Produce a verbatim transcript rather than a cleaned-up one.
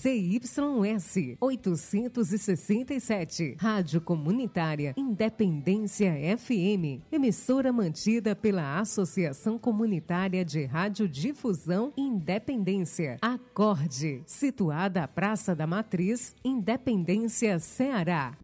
C Y S oitocentos e sessenta e sete. Rádio Comunitária Independência F M. Emissora mantida pela Associação Comunitária de Radiodifusão Independência. Acorde. Situada à Praça da Matriz, Independência, Ceará.